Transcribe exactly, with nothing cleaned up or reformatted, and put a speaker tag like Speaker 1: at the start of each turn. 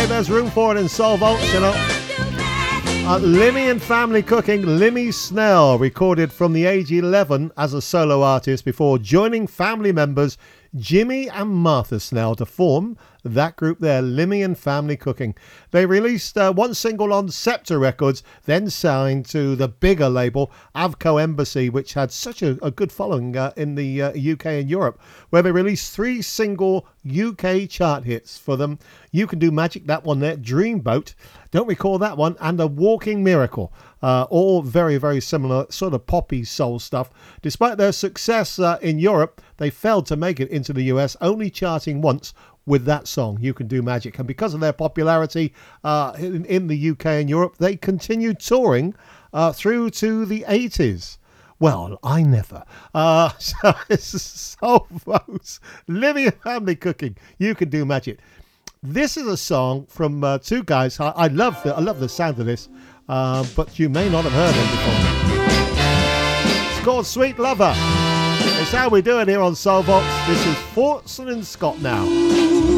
Speaker 1: say there's room for it in Soul Vaults, you know. Uh, Limmy and Family Cooking, Limmy Snell, recorded from the age eleven as a solo artist before joining family members Jimmy and Martha Snell to form that group there, Limmy and Family Cooking. They released uh, one single on Scepter Records, then signed to the bigger label Avco Embassy, which had such a, a good following uh, in the uh, U K and Europe, where they released three single U K chart hits for them. You Can Do Magic, that one there, Dreamboat, don't recall that one, and A Walking Miracle. Uh, all very, very similar sort of poppy soul stuff. Despite their success uh, in Europe, they failed to make it into the U S, only charting once with that song, You Can Do Magic. And because of their popularity uh, in, in the U K and Europe, they continued touring uh, through to the eighties. Well, I never. Uh, so it's Soul Vaults, Limmy and Family Cooking, You Can Do Magic. This is a song from uh, two guys. I, I love the I love the sound of this, uh, but you may not have heard them before. It's called Sweet Lover. It's how we do it here on Soul Vaults. This is Fortson and Scott now.